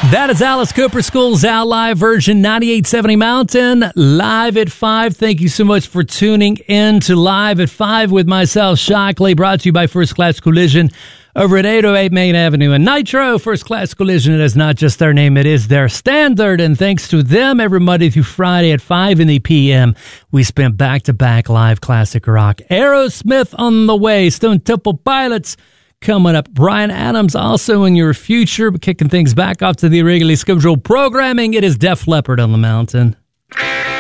That is Alice Cooper School's Out Live version 9870 Mountain, live at 5. Thank you so much for tuning in to Live at 5 with myself, Shockley, brought to you by First Class Collision over at 808 Main Avenue. And Nitro, First Class Collision, it is not just their name, it is their standard. And thanks to them, every Monday through Friday at 5 in the p.m., we spent back-to-back live classic rock. Aerosmith on the way, Stone Temple Pilots coming up. Bryan Adams also in your future, but kicking things back off to the irregularly scheduled programming. It is Def Leppard on the Mountain.